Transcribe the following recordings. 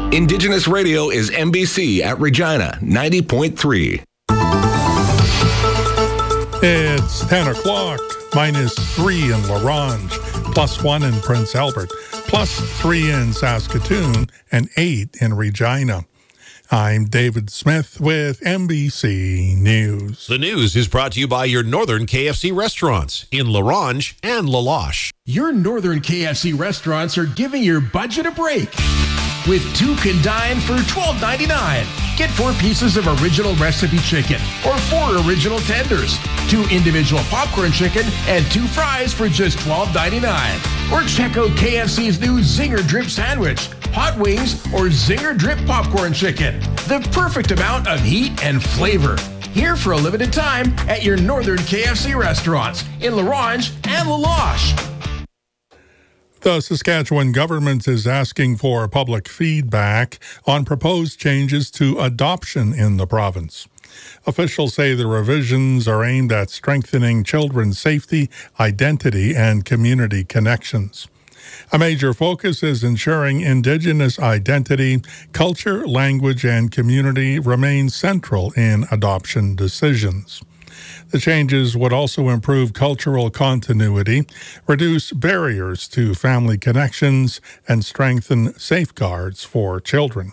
Indigenous Radio is MBC at Regina 90.3. It's 10 o'clock, -3 in La Ronge, +1 in Prince Albert, +3 in Saskatoon, and 8 in Regina. I'm David Smith with MBC News. The news is brought to you by your Northern KFC restaurants in La Ronge and La Loche. Your Northern KFC restaurants are giving your budget a break. With 2 can dine for $12.99. Get 4 pieces of original recipe chicken or 4 original tenders, 2 individual popcorn chicken, and 2 fries for just $12.99. Or check out KFC's new Zinger Drip Sandwich, hot wings, or Zinger Drip Popcorn Chicken. The perfect amount of heat and flavor. Here for a limited time at your Northern KFC restaurants in La Ronge and La Loche. The Saskatchewan government is asking for public feedback on proposed changes to adoption in the province. Officials say the revisions are aimed at strengthening children's safety, identity, and community connections. A major focus is ensuring Indigenous identity, culture, language, and community remain central in adoption decisions. The changes would also improve cultural continuity, reduce barriers to family connections, and strengthen safeguards for children.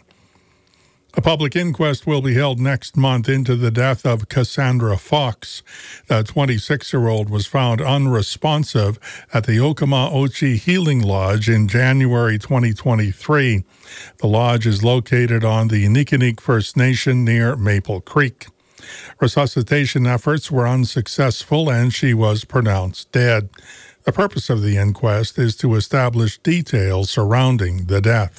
A public inquest will be held next month into the death of Cassandra Fox. The 26-year-old was found unresponsive at the Okama-Ochi Healing Lodge in January 2023. The lodge is located on the Niikanik First Nation near Maple Creek. Resuscitation efforts were unsuccessful and she was pronounced dead. The purpose of the inquest is to establish details surrounding the death.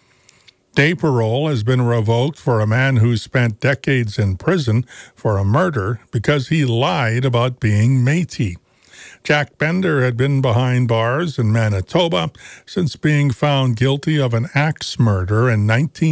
Day parole has been revoked for a man who spent decades in prison for a murder because he lied about being Métis. Jack Bender had been behind bars in Manitoba since being found guilty of an axe murder in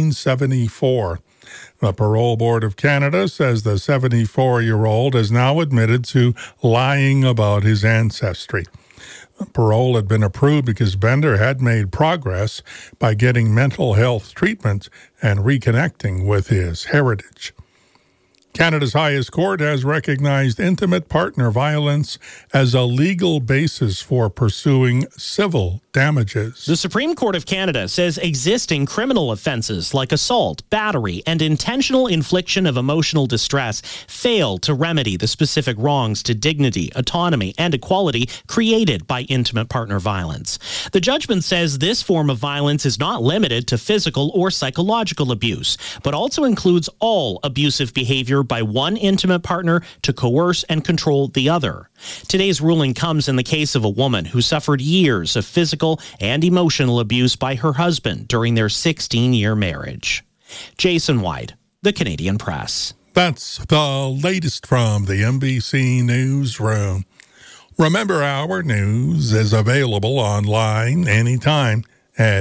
1974. The Parole Board of Canada says the 74-year-old has now admitted to lying about his ancestry. Parole had been approved because Bender had made progress by getting mental health treatment and reconnecting with his heritage. Canada's highest court has recognized intimate partner violence as a legal basis for pursuing civil damages. The Supreme Court of Canada says existing criminal offenses like assault, battery, and intentional infliction of emotional distress fail to remedy the specific wrongs to dignity, autonomy, and equality created by intimate partner violence. The judgment says this form of violence is not limited to physical or psychological abuse, but also includes all abusive behavior by one intimate partner to coerce and control the other. Today's ruling comes in the case of a woman who suffered years of physical and emotional abuse by her husband during their 16-year marriage. Jason White, The Canadian Press. That's the latest from the MBC Newsroom. Remember, our news is available online anytime at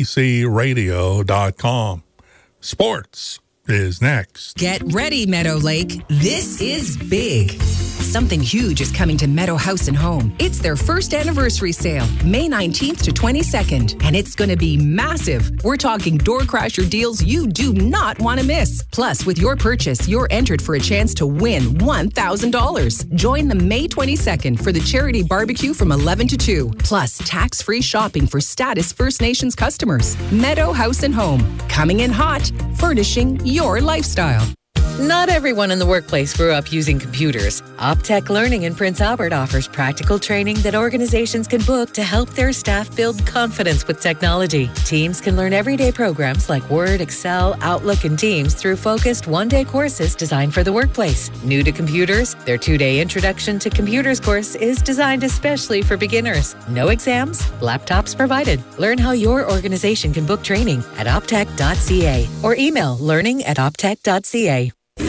mbcradio.com. Sports is next. Get ready, Meadow Lake. This is big. Something huge is coming to Meadow House and Home. It's their first anniversary sale, May 19th to 22nd, and it's going to be massive. We're talking door crasher deals you do not want to miss. Plus, with your purchase, you're entered for a chance to win $1,000. Join them May 22nd for the charity barbecue from 11 to 2. Plus, tax-free shopping for Status First Nations customers. Meadow House and Home, coming in hot, furnishing your lifestyle. Not everyone in the workplace grew up using computers. Optech Learning in Prince Albert offers practical training that organizations can book to help their staff build confidence with technology. Teams can learn everyday programs like Word, Excel, Outlook, and Teams through focused one-day courses designed for the workplace. New to computers, their 2-day Introduction to Computers course is designed especially for beginners. No exams, laptops provided. Learn how your organization can book training at optech.ca or email learning@optech.ca.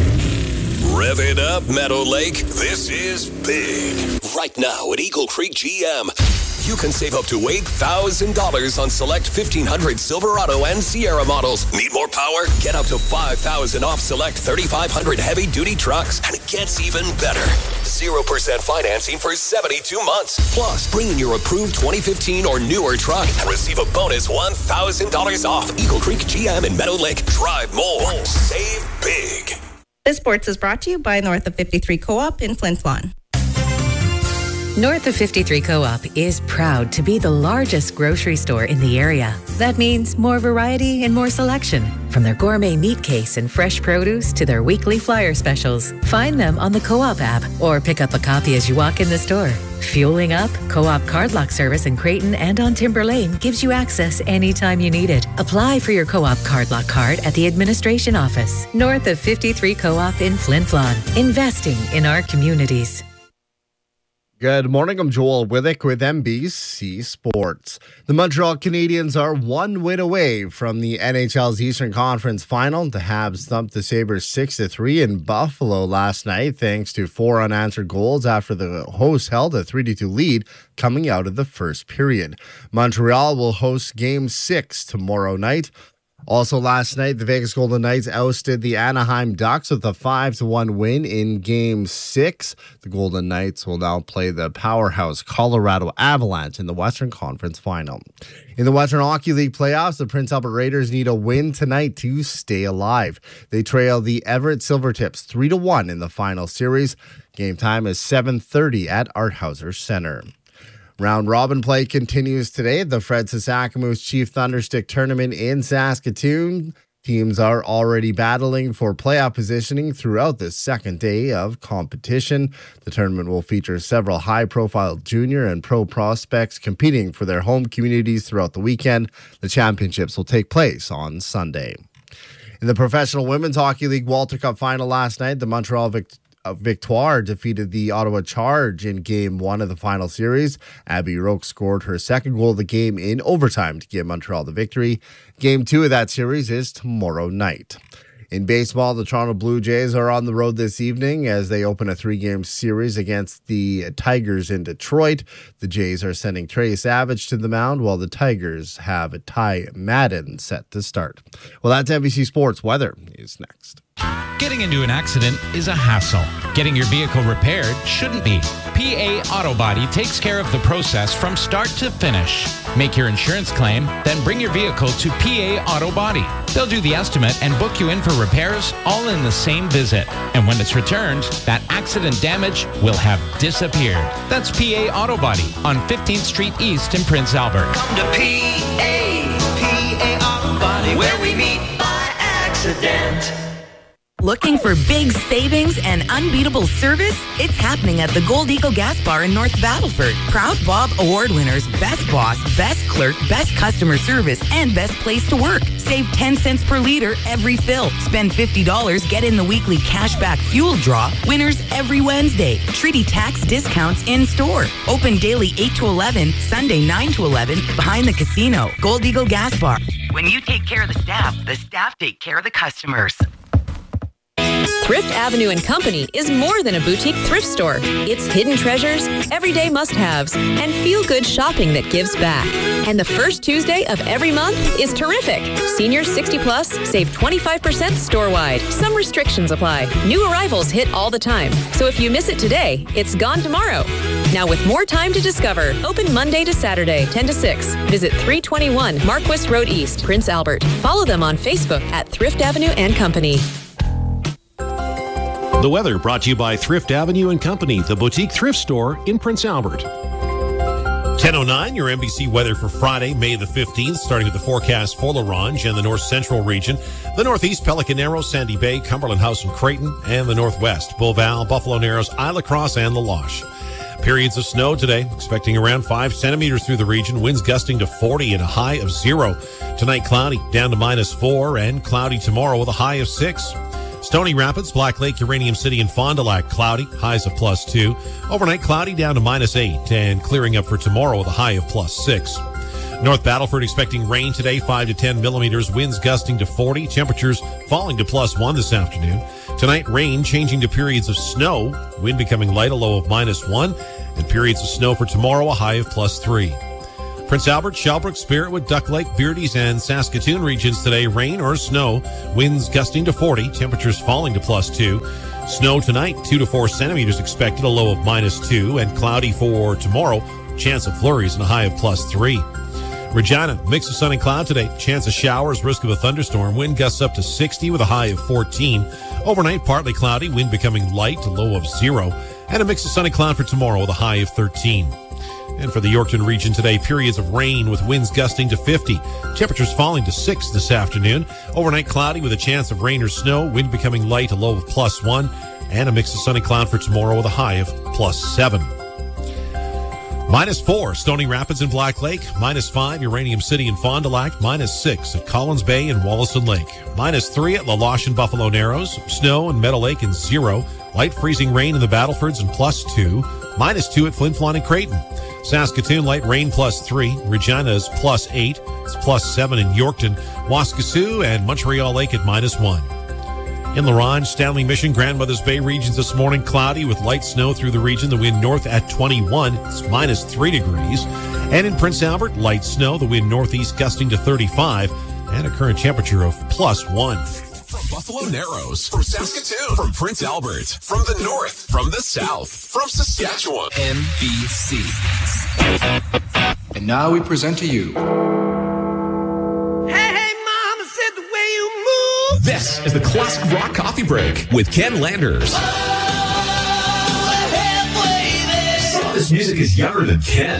Rev it up, Meadow Lake. This is big. Right now at Eagle Creek GM. you can save up to $8,000 on select 1500 Silverado and Sierra models. Need more power? Get up to $5,000 off select 3500 heavy-duty trucks. And it gets even better. 0% financing for 72 months. Plus, bring in your approved 2015 or newer truck and receive a bonus $1,000 off. Eagle Creek GM in Meadow Lake. Drive more. Save big. This Sports is brought to you by North of 53 Co-op in Flin Flon. North of 53 Co-op is proud to be the largest grocery store in the area. That means more variety and more selection. From their gourmet meat case and fresh produce to their weekly flyer specials. Find them on the Co-op app or pick up a copy as you walk in the store. Fueling up, Co-op Card Lock service in Creighton and on Timber Lane gives you access anytime you need it. Apply for your Co-op Card Lock card at the administration office. North of 53 Co-op in Flin Flon. Investing in our communities. Good morning, I'm Joel Withick with NBC Sports. The Montreal Canadiens are one win away from the NHL's Eastern Conference Final. The Habs thumped the Sabres 6-3 in Buffalo last night thanks to 4 unanswered goals after the hosts held a 3-2 lead coming out of the first period. Montreal will host Game 6 tomorrow night. Also last night, the Vegas Golden Knights ousted the Anaheim Ducks with a 5-1 win in Game 6. The Golden Knights will now play the powerhouse Colorado Avalanche in the Western Conference Final. In the Western Hockey League playoffs, the Prince Albert Raiders need a win tonight to stay alive. They trail the Everett Silvertips 3-1 in the final series. Game time is 7:30 at Arthauser Center. Round robin play continues today at the Fred Sasakamoose Chief Thunderstick Tournament in Saskatoon. Teams are already battling for playoff positioning throughout the second day of competition. The tournament will feature several high-profile junior and pro prospects competing for their home communities throughout the weekend. The championships will take place on Sunday. In the Professional Women's Hockey League Walter Cup final last night, the Montreal Victoire defeated the Ottawa Charge in Game 1 of the final series. Abby Roque scored her second goal of the game in overtime to give Montreal the victory. Game 2 of that series is tomorrow night. In baseball, the Toronto Blue Jays are on the road this evening as they open a 3-game series against the Tigers in Detroit. The Jays are sending Trey Savage to the mound while the Tigers have Ty Madden set to start. Well, that's NBC Sports. Weather is next. Getting into an accident is a hassle. Getting your vehicle repaired shouldn't be. PA Auto Body takes care of the process from start to finish. Make your insurance claim, then bring your vehicle to PA Auto Body. They'll do the estimate and book you in for repairs all in the same visit. And when it's returned, that accident damage will have disappeared. That's PA Auto Body on 15th Street East in Prince Albert. Come to PA Auto Body, where we meet by accident. Looking for big savings and unbeatable service? It's happening at the Gold Eagle Gas Bar in North Battleford. Proud Bob Award winners, Best Boss, Best Clerk, Best Customer Service, and Best Place to Work. Save 10 cents per liter every fill. Spend $50, get in the weekly cashback fuel draw. Winners every Wednesday. Treaty tax discounts in store. Open daily 8 to 11, Sunday 9 to 11, behind the casino. Gold Eagle Gas Bar. When you take care of the staff take care of the customers. Thrift Avenue and Company is more than a boutique thrift store. It's hidden treasures, everyday must-haves, and feel-good shopping that gives back. And the first Tuesday of every month is terrific. Seniors 60 plus save 25% store-wide. Some restrictions apply. New arrivals hit all the time. So if you miss it today, it's gone tomorrow. Now with more time to discover, open Monday to Saturday, 10 to 6. Visit 321 Marquis Road East, Prince Albert. Follow them on Facebook at Thrift Avenue and Company. The weather brought to you by Thrift Avenue and Company, the boutique thrift store in Prince Albert. 10:09, your NBC weather for Friday, May the 15th, starting with the forecast for La Ronge and the north central region, the northeast, Pelican Narrows, Sandy Bay, Cumberland House and Creighton, and the northwest, Beauval, Buffalo Narrows, Isle Cross, and La Loche. Periods of snow today, expecting around 5 centimeters through the region, winds gusting to 40 and a high of 0. Tonight, cloudy, down to -4, and cloudy tomorrow with a high of 6. Stony Rapids, Black Lake, Uranium City, and Fond du Lac, cloudy, highs of +2. Overnight, cloudy down to -8, and clearing up for tomorrow with a high of +6. North Battleford expecting rain today, 5 to 10 millimeters, winds gusting to 40, temperatures falling to +1 this afternoon. Tonight, rain changing to periods of snow, wind becoming light, a low of -1, And periods of snow for tomorrow, a high of +3. Prince Albert, Shelbrook, Spiritwood, Duck Lake, Beardies, and Saskatoon regions today, rain or snow. Winds gusting to 40, temperatures falling to +2. Snow tonight, 2 to 4 centimeters expected, a low of -2, and cloudy for tomorrow. Chance of flurries and a high of +3. Regina, mix of sun and cloud today. Chance of showers, risk of a thunderstorm. Wind gusts up to 60 with a high of 14. Overnight, partly cloudy, wind becoming light, a low of 0. And a mix of sun and cloud for tomorrow with a high of 13. And for the Yorkton region today, periods of rain with winds gusting to 50. Temperatures falling to 6 this afternoon. Overnight cloudy with a chance of rain or snow. Wind becoming light, a low of +1. And a mix of sun and cloud for tomorrow with a high of +7. -4, Stony Rapids and Black Lake. -5, Uranium City and Fond du Lac. -6 at Collins Bay and Wollaston Lake. -3 at La Loche and Buffalo Narrows. Snow in Meadow Lake and 0. Light freezing rain in the Battlefords and +2. -2 at Flin Flon and Creighton. Saskatoon, light rain +3. Regina is +8. It's +7 in Yorkton. Waskesiu and Montreal Lake at -1. In La Ronge, Stanley Mission, Grandmother's Bay regions this morning, cloudy with light snow through the region. The wind north at 21. It's -3 degrees. And in Prince Albert, light snow. The wind northeast gusting to 35 and a current temperature of +1. From Buffalo Narrows, from Saskatoon, from Prince Albert, from the north, from the south, from Saskatchewan, NBC. And now we present to you. This is the Classic Rock Coffee Break with Ken Landers. This music is younger than Ken.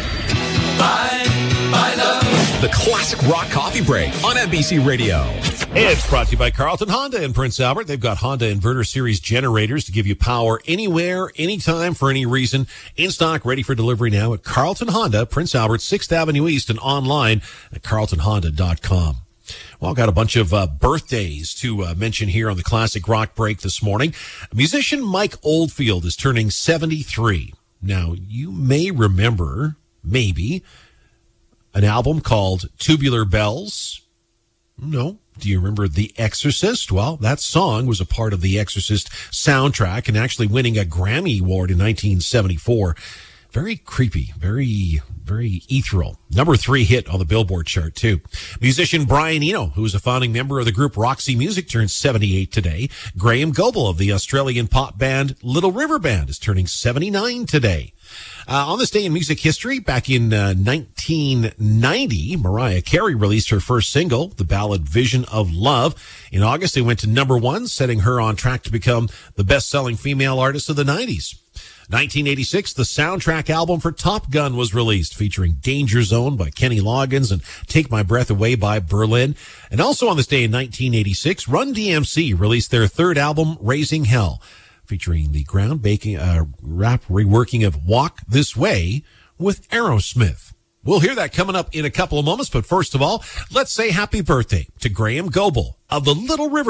I love the Classic Rock Coffee Break on NBC Radio. It's brought to you by Carlton Honda in Prince Albert. They've got Honda Inverter Series generators to give you power anywhere, anytime, for any reason. In stock, ready for delivery now at Carlton Honda, Prince Albert, 6th Avenue East, and online at carltonhonda.com. Well, got a bunch of birthdays to mention here on the Classic Rock Break this morning. Musician Mike Oldfield is turning 73. Now, you may remember, maybe, an album called Tubular Bells. No. Do you remember The Exorcist? Well, that song was a part of The Exorcist soundtrack and actually winning a Grammy Award in 1974. Very creepy, very ethereal. Number 3 hit on the Billboard chart, too. Musician Brian Eno, who is a founding member of the group Roxy Music, turns 78 today. Graham Goebel of the Australian pop band Little River Band is turning 79 today. On this day in music history, back in 1990, Mariah Carey released her first single, the ballad Vision of Love. In August, it went to number 1, setting her on track to become the best-selling female artist of the 90s. 1986, the soundtrack album for Top Gun was released, featuring Danger Zone by Kenny Loggins and Take My Breath Away by Berlin. And also on this day in 1986, Run DMC released their third album, Raising Hell, featuring the groundbreaking rap reworking of Walk This Way with Aerosmith. We'll hear that coming up in a couple of moments, but first of all, let's say happy birthday to Graham Goebel of the Little River